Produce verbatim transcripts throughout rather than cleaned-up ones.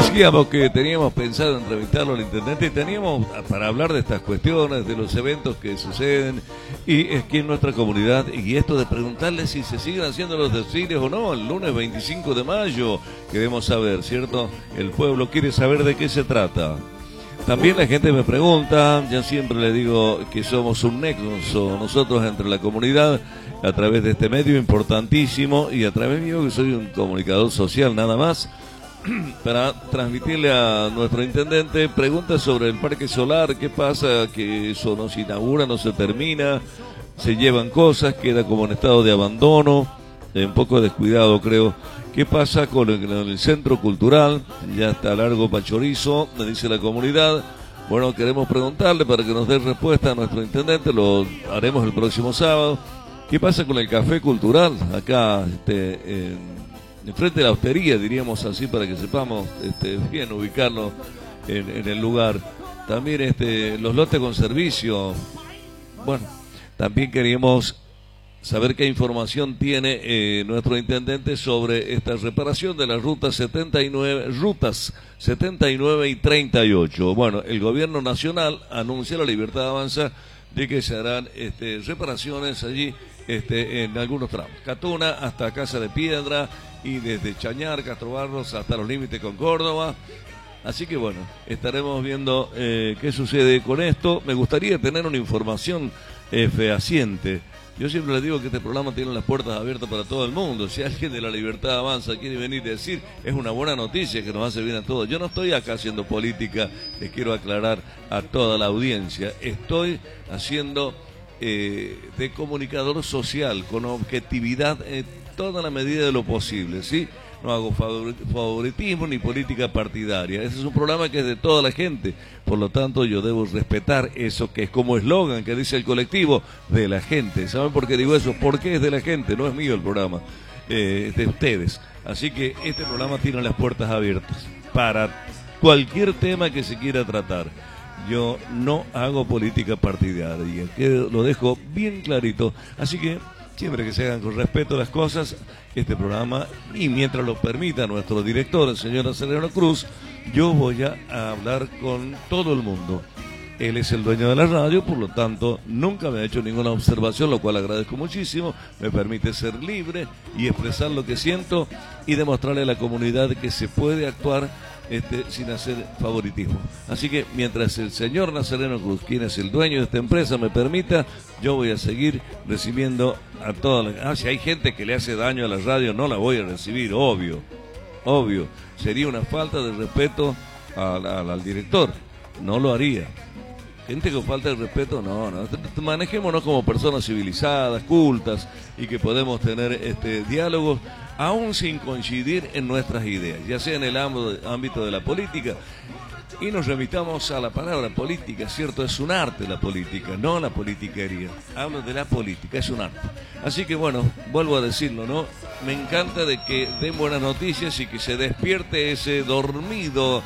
decíamos que teníamos pensado entrevistarlo al intendente y teníamos para hablar de estas cuestiones, de los eventos que suceden y es que en nuestra comunidad, y esto de preguntarle si se siguen haciendo los desfiles o no, el lunes veinticinco de mayo, queremos saber, ¿cierto? El pueblo quiere saber de qué se trata. También la gente me pregunta, yo siempre le digo que somos un nexo nosotros entre la comunidad a través de este medio importantísimo y a través mío que soy un comunicador social nada más, para transmitirle a nuestro intendente preguntas sobre el parque solar, qué pasa, que eso no se inaugura, no se termina, se llevan cosas, queda como en estado de abandono, un poco descuidado creo. ¿Qué pasa con el, el centro cultural? Ya está largo pachorizo, me dice la comunidad. Bueno, queremos preguntarle para que nos dé respuesta a nuestro intendente, lo haremos el próximo sábado. ¿Qué pasa con el café cultural? Acá, este, en, enfrente de la hostería, diríamos así, para que sepamos este, bien ubicarlo en, en el lugar. También este, los lotes con servicio. Bueno, también queríamos saber qué información tiene eh, nuestro intendente sobre esta reparación de las rutas setenta y nueve, rutas setenta y nueve y treinta y ocho. Bueno, el gobierno nacional anunció la Libertad Avanza de que se harán este, reparaciones allí este, en algunos tramos. Catuna hasta Casa de Piedra y desde Chañar, Castro Barros hasta los límites con Córdoba. Así que bueno, estaremos viendo eh, qué sucede con esto. Me gustaría tener una información eh, fehaciente. Yo siempre les digo que este programa tiene las puertas abiertas para todo el mundo. Si alguien de la Libertad Avanza quiere venir y decir, es una buena noticia que nos hace bien a todos. Yo no estoy acá haciendo política, les quiero aclarar a toda la audiencia. Estoy haciendo eh, de comunicador social, con objetividad en toda la medida de lo posible, ¿sí? No hago favoritismo ni política partidaria. Ese es un programa que es de toda la gente. Por lo tanto, yo debo respetar eso que es como eslogan que dice el colectivo, de la gente. ¿Saben por qué digo eso? Porque es de la gente, no es mío el programa, eh, es de ustedes. Así que este programa tiene las puertas abiertas para cualquier tema que se quiera tratar. Yo no hago política partidaria, que lo dejo bien clarito. Así que siempre que se hagan con respeto las cosas, este programa, y mientras lo permita nuestro director, el señor Nazareno Cruz, yo voy a, a hablar con todo el mundo. Él es el dueño de la radio, por lo tanto, nunca me ha hecho ninguna observación, lo cual agradezco muchísimo. Me permite ser libre y expresar lo que siento y demostrarle a la comunidad que se puede actuar Este, sin hacer favoritismo. Así que mientras el señor Nazareno Cruz, quien es el dueño de esta empresa, me permita, yo voy a seguir recibiendo a todas las... Ah, si hay gente que le hace daño a la radio, no la voy a recibir, obvio, obvio. Sería una falta de respeto al, al, al director, no lo haría. Gente con falta de respeto, no, no. Manejémonos como personas civilizadas, cultas, y que podemos tener este diálogos aún sin coincidir en nuestras ideas, ya sea en el ámbito de la política, y nos remitamos a la palabra política, ¿cierto? Es un arte la política, no la politiquería. Hablo de la política, es un arte. Así que bueno, vuelvo a decirlo, ¿no? Me encanta de que den buenas noticias y que se despierte ese dormido,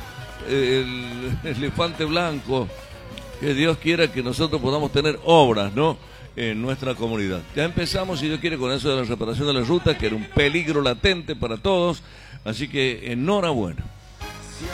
el elefante blanco. Que Dios quiera que nosotros podamos tener obras, ¿no?, en nuestra comunidad. Ya empezamos, si Dios quiere, con eso de la reparación de la ruta, que era un peligro latente para todos. Así que enhorabuena.